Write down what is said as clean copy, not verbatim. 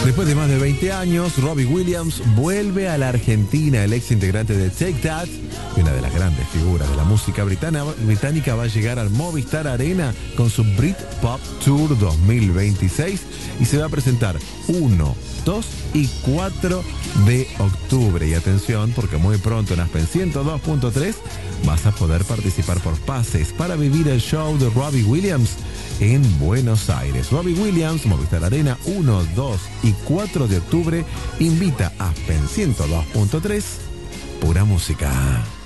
Después de más de 20 años, Robbie Williams vuelve a la Argentina. El ex integrante de Take That, una de las grandes figuras de la música británica, va a llegar al Movistar Arena con su Britpop Tour 2026 y se va a presentar 1, 2 y 4 de octubre. Y atención, porque muy pronto en Aspen 102.3 vas a poder participar por pases para vivir el show de Robbie Williams en Buenos Aires. Robbie Williams, Movistar Arena, 1, 2 y 4 de octubre, invita a Aspen 102.3, pura música.